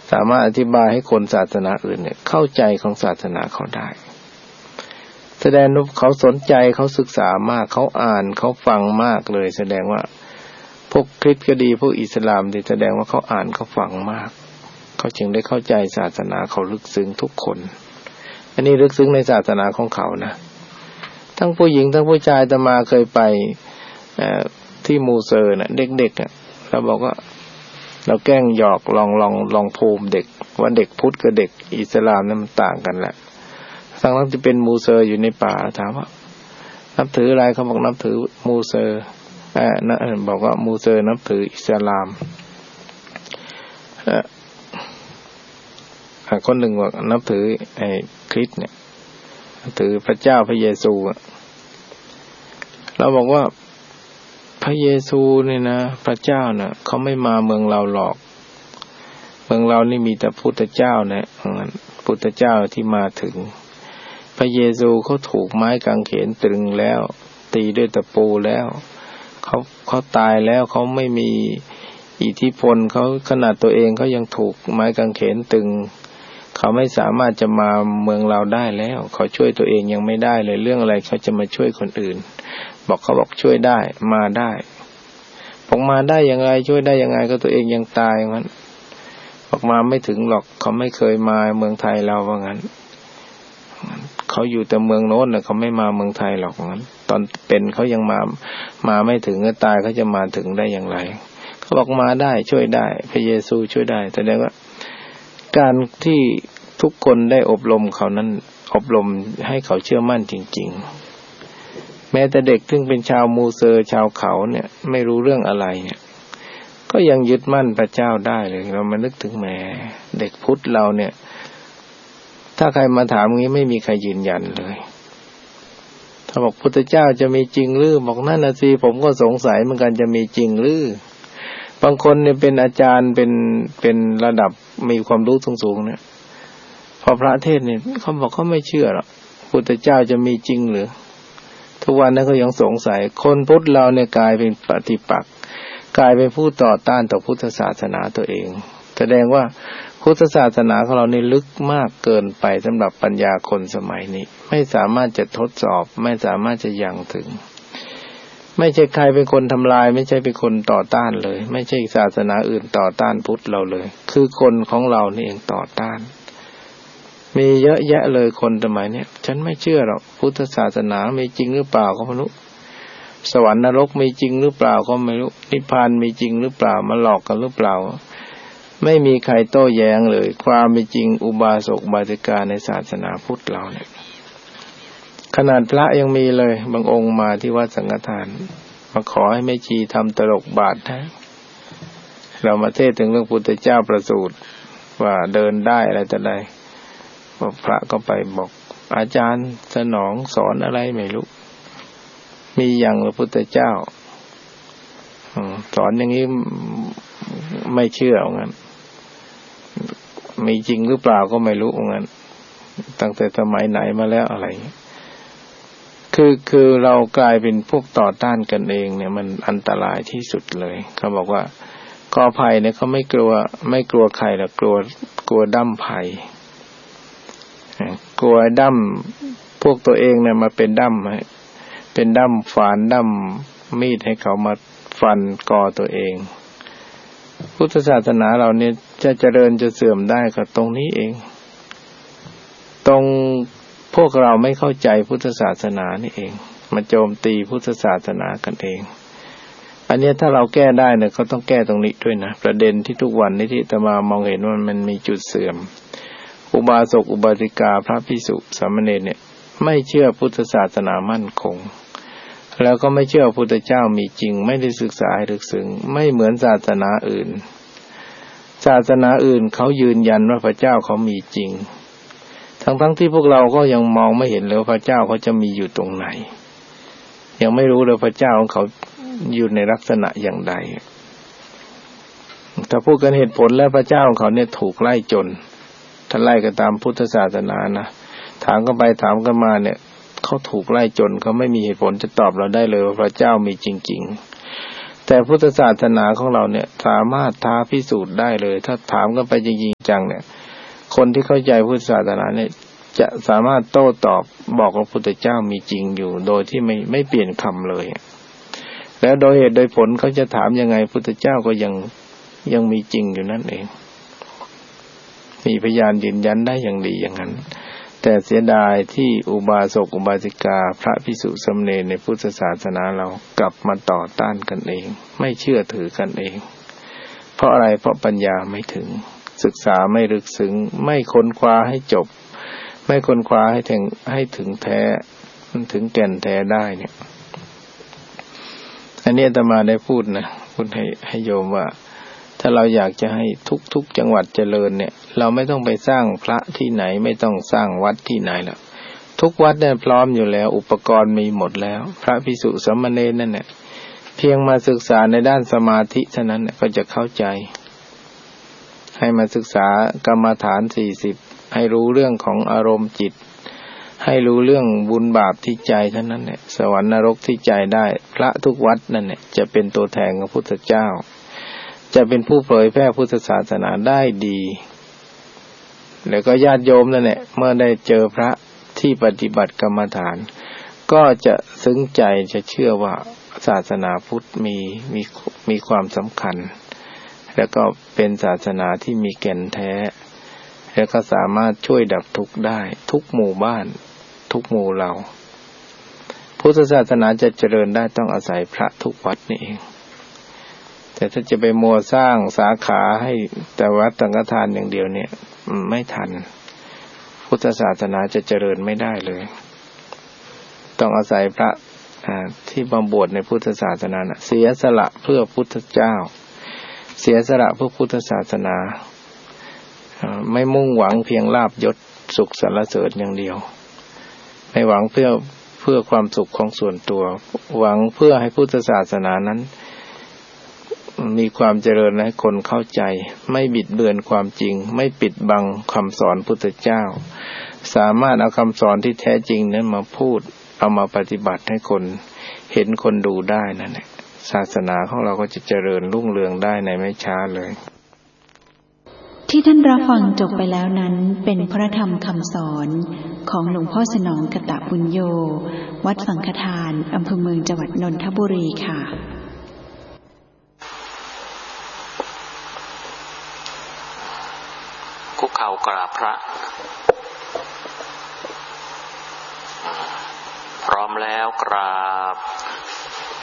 สามารถอธิบายให้คนศาสนาอื่นเนี่ยเข้าใจของศาสนาเขาได้แสดงว่าเขาสนใจเขาศึกษามากเขาอ่านเขาฟังมากเลยแสดงว่าพวกคริสต์ก็ดีพวกอิสลามดีแสดงว่าเขาอ่านเขาฟังมากเขาจึงได้เข้าใจศาสนาเขาลึกซึ้งทุกคนอันนี้ลึกซึ้งในศาสนาของเขานะทั้งผู้หญิงทั้งผู้ชายอาตมาเคยไปที่มูเซอร์น่ะเด็กๆอ่ะเราบอกว่าเราแกล้งหยอกลองภูมิเด็กว่าเด็กพุทธกับเด็กอิสลามนั้นมันต่างกันแหละทั้งนั้นที่เป็นมูเซอร์อยู่ในป่าถามว่านับถืออะไรเขาบอกนับถือมูเซอร์บอกว่ามูเซอร์นับถืออิสลามคนหนึ่งบอกนับถือไอ้คริสต์เนี่ยนับถือพระเจ้าพระเยซูเราบอกว่าพระเยซูเนี่ยนะพระเจ้าน่ะเขาไม่มาเมืองเราหรอกเมืองเรานี่มีแต่พุทธเจ้านะพุทธเจ้าที่มาถึงพระเยซูเขาถูกไม้กางเขนตรึงแล้วตีด้วยตะปูแล้วเขาตายแล้วเขาไม่มีอิทธิพลเขาขนาดตัวเองเขายังถูกไม้กางเขนตึงเขาไม่สามารถจะมาเมืองเราได้แล้วเขาช่วยตัวเองยังไม่ได้เลยเรื่องอะไรเขาจะมาช่วยคนอื่นเขาบอกช่วยได้มาได้บอกมาได้อย่างไรช่วยได้ยังไงก็ตัวเองยังตายงั้นบอกมาไม่ถึงหรอกเขาไม่เคยมาเมืองไทยเราว่างั้นเขาอยู่แต่เมืองโน้นน่ะเขาไม่มาเมืองไทยหรอกงั้นตอนเป็นเขายังมาไม่ถึงก็ตายเขาจะมาถึงได้อย่างไรเขาบอกมาได้ช่วยได้พระเยซูช่วยได้แสดงว่าการที่ทุกคนได้อบรมเขานั้นอบรมให้เขาเชื่อมั่นจริงๆแม้แต่เด็กซึ่งเป็นชาวมูเซอร์ชาวเขาเนี่ยไม่รู้เรื่องอะไรเนี่ยก็ยังยึดมั่นพระเจ้าได้เลยเรามานึกถึงแหมเด็กพุทธเราเนี่ยถ้าใครมาถามงี้ไม่มีใครยืนยันเลยถ้าบอกพุทธเจ้าจะมีจริงหรือบอกนั่นน่ะสิผมก็สงสัยเหมือนกันจะมีจริงหรือบางคนเนี่ยเป็นอาจารย์เป็นระดับมีความรู้สูงๆเนี่ยพอพระเทศน์เนี่ยเขาบอกเขาไม่เชื่อหรอกพุทธเจ้าจะมีจริงหรือทุกวันนั้นก็ยังสงสัยคนพุทธเราเนี่ยกลายเป็นปฏิปักษ์กลายเป็นผู้ต่อต้านต่อพุทธศาสนาตัวเองแสดงว่าพุทธศาสนาของเรานี่ลึกมากเกินไปสำหรับปัญญาคนสมัยนี้ไม่สามารถจะทดสอบไม่สามารถจะยังถึงไม่ใช่ใครเป็นคนทำลายไม่ใช่เป็นคนต่อต้านเลยไม่ใช่ศาสนาอื่นต่อต้านพุทธเราเลยคือคนของเรานี่เองต่อต้านมีเยอะแยะเลยคนสมัยนี้ฉันไม่เชื่อหรอกพุทธศาสนามีจริงหรือเปล่าก็ไม่รู้สวรรค์นรกมีจริงหรือเปล่าก็ไม่รู้นิพพานมีจริงหรือเปล่ามาหลอกกันหรือเปล่าไม่มีใครโต้แย้งเลยความเป็นจริงอุบาสกอุบาสิกาในศาสนาพุทธเราเนี่ยขนาดพระยังมีเลยบางองค์มาที่วัดสังฆทานมาขอให้แม่ชีทำตลกบาทให้เรามาเทศน์ถึงเรื่องพุทธเจ้าประสูติว่าเดินได้อะไรแต่ใดพระก็ไปบอกอาจารย์สนองสอนอะไรไม่รู้มีอย่างพระพุทธเจ้าสอนอย่างนี้ไม่เชื่องั้นมีจริงหรือเปล่าก็ไม่รู้งั้นตั้งแต่สมัยไหนมาแล้วอะไรคือเรากลายเป็นพวกต่อต้านกันเองเนี่ยมันอันตรายที่สุดเลยเขาบอกว่ากอไผ่เนี่ยเขาไม่กลัวใครหรอกกลัวดั้มไผ่กลัวดั้มพวกตัวเองเนี่ยมาเป็นดั้มเป็นดั้มฝานดั้มมีดให้เขามาฟันกอตัวเองพุทธศาสนาเราเนี่ยจะเจริญจะเสื่อมได้ก็ตรงนี้เองตรงพวกเราไม่เข้าใจพุทธศาสนานี่เองมาโจมตีพุทธศาสนากันเองอันนี้ถ้าเราแก้ได้เนี่ยเขาต้องแก้ตรงนี้ด้วยนะประเด็นที่ทุกวันนี้ที่อาตมามองเห็นว่ามันมีจุดเสื่อมอุบาสกอุบาสิกาพระภิกษุสามเณรเนี่ยไม่เชื่อพุทธศาสนามั่นคงแล้วก็ไม่เชื่อพุทธเจ้ามีจริงไม่ได้ศึกษาให้ลึกซึ้งไม่เหมือนศาสนาอื่นศาสนาอื่นเขายืนยันว่าพระเจ้าเขามีจริงทั้งที่พวกเราก็ยังมองไม่เห็นเลยว่าพระเจ้าเขาจะมีอยู่ตรงไหนยังไม่รู้เลยพระเจ้าของเขาอยู่ในลักษณะอย่างใดถ้าพูดกันเหตุผลแล้วพระเจ้าของเขาเนี่ยถูกไล่จนถ้าไล่กันตามพุทธศาสนานะถามกันไปถามกันมาเนี่ยเขาถูกไล่จนเขาไม่มีเหตุผลจะตอบเราได้เลยว่าพระเจ้ามีจริงๆแต่พุทธศาสนาของเราเนี่ยสามารถท้าพิสูจน์ได้เลยถ้าถามกันไปจริงๆจังเนี่ยคนที่เข้าใจพุทธศาสนาเนี่ยจะสามารถโต้ตอบบอกว่าพระพุทธเจ้ามีจริงอยู่โดยที่ไม่เปลี่ยนคำเลยแล้วโดยเหตุโดยผลเขาจะถามยังไงพุทธเจ้าก็ยังมีจริงอยู่นั่นเองมีพยานยืนยันได้อย่างดีอย่างนั้นแต่เสียดายที่อุบาสกอุบาสิกาพระภิกษุสามเณรในพุทธศาสนาเรากลับมาต่อต้านกันเองไม่เชื่อถือกันเองเพราะอะไรเพราะปัญญาไม่ถึงศึกษาไม่ลึกซึ้งไม่ค้นคว้าให้จบไม่ค้นคว้าให้ถึงแท้ถึงแก่นแท้ได้เนี่ยอันนี้อาตมาได้พูดนะพูดให้โยมว่าถ้าเราอยากจะให้ทุกจังหวัดเจริญเนี่ยเราไม่ต้องไปสร้างพระที่ไหนไม่ต้องสร้างวัดที่ไหนแล้วทุกวัดเนี่ยพร้อมอยู่แล้วอุปกรณ์มีหมดแล้วพระภิกษุสามเณรนั่นแหละเพียงมาศึกษาในด้านสมาธิเท่านั้นก็จะเข้าใจให้มาศึกษากรรมฐาน40ให้รู้เรื่องของอารมณ์จิตให้รู้เรื่องบุญบาปที่ใจเท่านั้นแหละสวรรค์นรกที่ใจได้พระทุกวัดนั่นแหละจะเป็นตัวแทนของพุทธเจ้าจะเป็นผู้เผยแพร่พุทธศาสนาได้ดีแล้วก็ญาติโยมนั่นแหละเมื่อได้เจอพระที่ปฏิบัติกรรมฐานก็จะซึ้งใจจะเชื่อว่าศาสนาพุทธมีความสำคัญแล้วก็เป็นศาสนาที่มีแก่นแท้แล้วก็สามารถช่วยดับทุกข์ได้ทุกหมู่บ้านทุกหมู่เหล่าพุทธศาสนาจะเจริญได้ต้องอาศัยพระทุกวัดนี่เองแต่ถ้าจะไปมัวสร้างสาขาให้แต่วัดสังฆทานอย่างเดียวเนี่ยไม่ทันพุทธศาสนาจะเจริญไม่ได้เลยต้องอาศัยพระที่บำบวชในพุทธศาสนาเสียสละเพื่อพุทธเจ้าเสียสละเพื่อพุทธศาสนาไม่มุ่งหวังเพียงลาภยศสุขสรรเสริญอย่างเดียวไม่หวังเพื่อความสุขของส่วนตัวหวังเพื่อให้พุทธศาสนานั้นมีความเจริญให้คนเข้าใจไม่บิดเบือนความจริงไม่ปิดบังคำสอนพุทธเจ้าสามารถเอาคำสอนที่แท้จริงนั้นมาพูดเอามาปฏิบัติให้คนเห็นคนดูได้นั่นแหละศาสนาของเราก็จะเจริญรุ่งเรืองได้ในไม่ช้าเลยที่ท่านรับฟังจบไปแล้วนั้นเป็นพระธรรมคำสอนของหลวงพ่อสนองกตบุญโยวัดสังฆทานอำเภอเมืองจังหวัดนนทบุรีค่ะคุกเข่ากราบพระพร้อมแล้วกราบ